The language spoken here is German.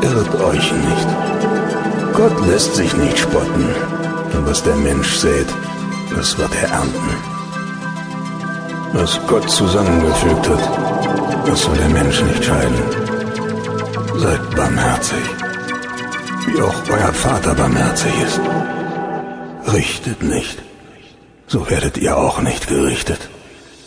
Irrt euch nicht. Gott lässt sich nicht spotten. Und was der Mensch sät, das wird er ernten. Was Gott zusammengefügt hat, das soll der Mensch nicht scheiden. Seid barmherzig, wie auch euer Vater barmherzig ist. Richtet nicht, so werdet ihr auch nicht gerichtet.